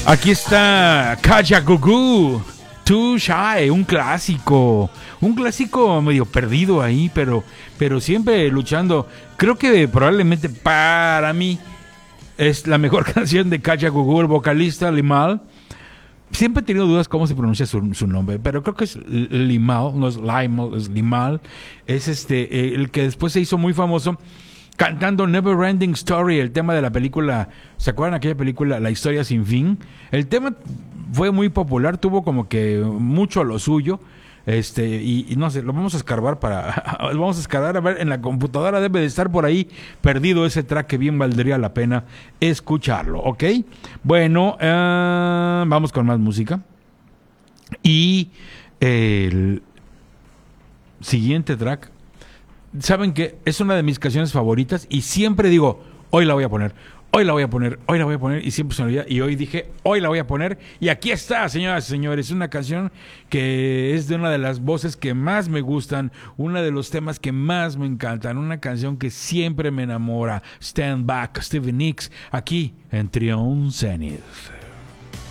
Aquí está Kajagoogoo, Too Shy, un clásico medio perdido ahí, pero siempre luchando. Creo que probablemente para mí es la mejor canción de Kajagoogoo, el vocalista Limahl. Siempre he tenido dudas cómo se pronuncia su nombre, pero creo que es Limahl, no es Limahl, es Limahl. Es el que después se hizo muy famoso cantando Never Ending Story, el tema de la película. ¿Se acuerdan aquella película, La Historia Sin Fin? El tema fue muy popular, tuvo como que mucho a lo suyo. Y no sé, lo vamos a escarbar vamos a escarbar, a ver, en la computadora debe de estar por ahí perdido ese track que bien valdría la pena escucharlo, ¿ok? Bueno, vamos con más música. Y el siguiente track, saben que es una de mis canciones favoritas y siempre digo, hoy la voy a poner, hoy la voy a poner, hoy la voy a poner, y siempre se me olvida, y hoy dije, hoy la voy a poner, y aquí está, señoras y señores, una canción que es de una de las voces que más me gustan, uno de los temas que más me encantan, una canción que siempre me enamora, Stand Back, Stevie Nicks, aquí en Trion Zenith.